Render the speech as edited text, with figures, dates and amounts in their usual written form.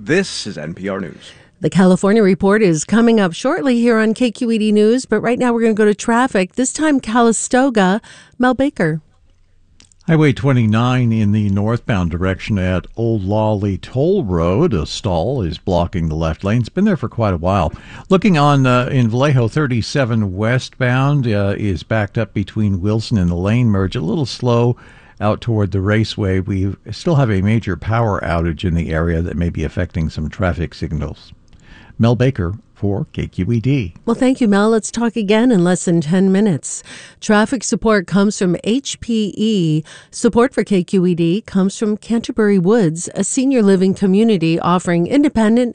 This is NPR News. The California Report is coming up shortly here on KQED News, but right now we're going to go to traffic, this time Calistoga. Mel Baker. Highway 29 in the northbound direction at Old Lawley Toll Road. A stall is blocking the left lane. It's been there for quite a while. Looking on in Vallejo, 37 westbound is backed up between Wilson and the lane merge. A little slow out toward the Raceway. We still have a major power outage in the area that may be affecting some traffic signals. Mel Baker for KQED. Well, thank you, Mel. Let's talk again in less than 10 minutes. Traffic support comes from HPE. Support for KQED comes from Canterbury Woods, a senior living community offering independent